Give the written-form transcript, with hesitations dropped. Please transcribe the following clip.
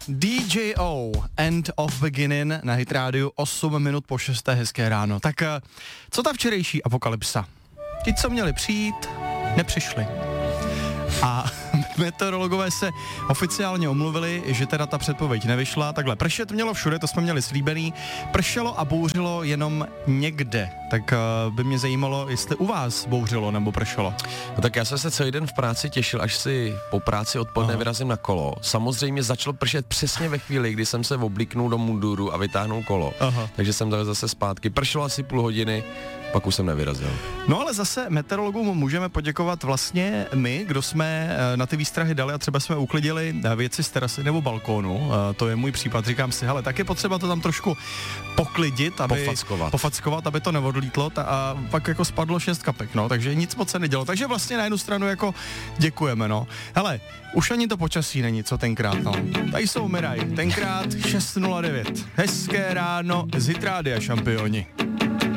DJO, End of Beginning na Hit Radio 8 minut po 6. Hezké ráno. Tak co ta včerejší apokalypsa? Ti, co měli přijít, nepřišli. A meteorologové se oficiálně omluvili, že teda ta předpověď nevyšla. Takhle, pršet mělo všude, to jsme měli slíbený. Pršelo a bouřilo jenom někde. Tak by mě zajímalo, jestli u vás bouřilo nebo pršelo. No tak já jsem se celý den v práci těšil, až si po práci odpoledne vyrazím na kolo. Samozřejmě začalo pršet přesně ve chvíli, kdy jsem se oblíknul do munduru a vytáhnul kolo. Aha. Takže jsem dal zase zpátky. Pršelo asi půl hodiny, pak už jsem nevyrazil. No ale zase meteorologům můžeme poděkovat vlastně my, kdo jsme na ty výstrahy dali a třeba jsme uklidili věci z terasy nebo balkónu. To je můj případ, říkám si, hele, tak je potřeba to tam trošku poklidit, aby pofackovat, aby to neodlítlo a pak jako spadlo 6 kapek, no, takže nic moc se nedělo. Takže vlastně na jednu stranu jako děkujeme, no. Hele, už ani to počasí není, co tenkrát, no. Tady jsou Miraj, tenkrát 6:09. Hezké ráno z Hit Rádia, šampioni.